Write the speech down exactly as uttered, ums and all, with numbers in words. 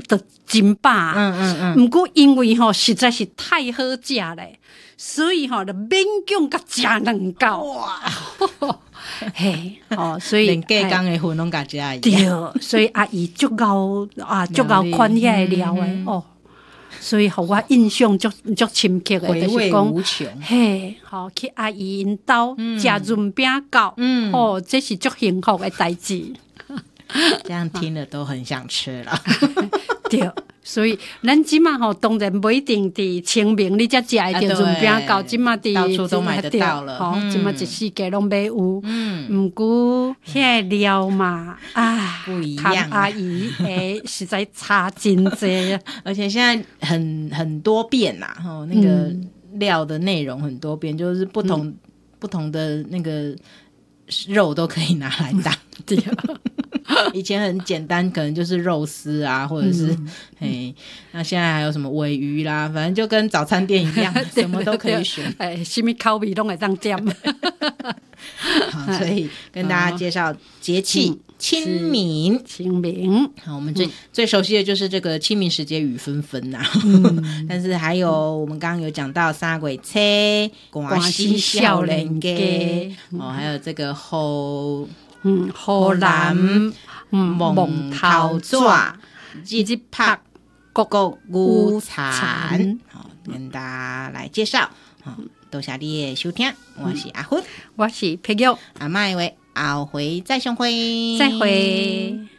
就真饱。 嗯嗯嗯。 不过因为吼、喔、实在是太好食咧，所以吼、喔、就勉强甲食两口。哇！嘿，哦，所以连隔工的份拢甲食一对，所以阿姨足够啊，足够款遐料诶、嗯、哦。所以，互我印象足足深刻诶， 回味无穷。 嘿，好去阿姨因兜食润饼糕，嗯，哦，这是足幸福诶代志。 这样听了都很想吃了。 对，所以咱即马吼，当然不一定伫清明你才食会着润饼糕，即马伫到处都买得到了， 吼，即马一世界拢买有。嗯，不过遐料嘛，啊， 不一样。 阿姨诶，实在差真多， 而且现在很很多变啦，吼，那个料的内容很多变，就是不同、嗯、不同的那个肉都可以拿来当。 对。 以前很简单，可能就是肉丝啊，或者是、嗯、嘿，那现在还有什么鲔鱼啦，反正就跟早餐店一样，什么都可以选， 哎，什么口味都会当点。 好，所以跟大家介绍节气清明， 清明。 好，我们最、嗯、最熟悉的就是这个清明时节雨纷纷呐，嗯、但是还有、嗯、我们刚刚有讲到三月初，寒死少年家，哦，还有这个后。 嗯，荷兰蒙头纸， 日拍各个午餐，好，跟大家来介绍。好，多谢你的收听，我是阿芬， 我是佩玉， 阿麦话，后回再相会， 再会。